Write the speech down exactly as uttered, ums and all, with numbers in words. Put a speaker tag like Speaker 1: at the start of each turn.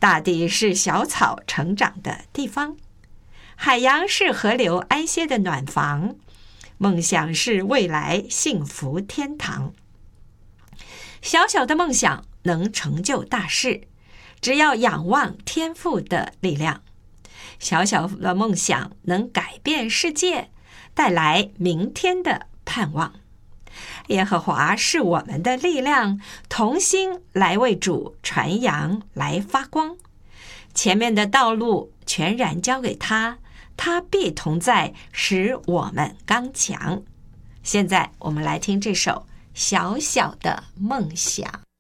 Speaker 1: 大地是小草成长的地方，海洋是河流安歇的暖房，梦想是未来幸福天堂。小小的梦想能成就大事，只要仰望天赋的力量。小小的梦想能改变世界，带来明天的盼望。耶和华是我们的力量，同心来为主传扬，来发光。前面的道路全然交给他，他必同在，使我们刚强。现在我们来听这首小小的梦想。